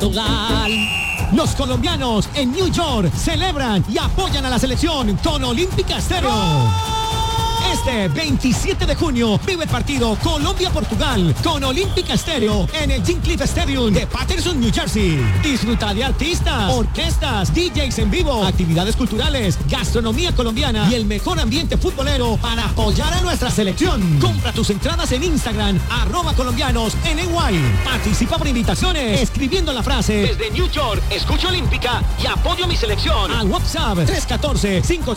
Portugal. Los colombianos en New York celebran y apoyan a la selección con Olímpica Estéreo. Este 27 de junio vive el partido Colombia-Portugal con Olímpica Estéreo en el Jim Cliff Stadium de Paterson, New Jersey. Disfruta de artistas, orquestas, DJs en vivo, actividades culturales, gastronomía colombiana y el mejor ambiente futbolero para apoyar a nuestra selección. Compra tus entradas en Instagram, @colombianosNY. Participa por invitaciones escribiendo la frase: desde New York, escucho Olímpica y apoyo a mi selección. Al WhatsApp 314-5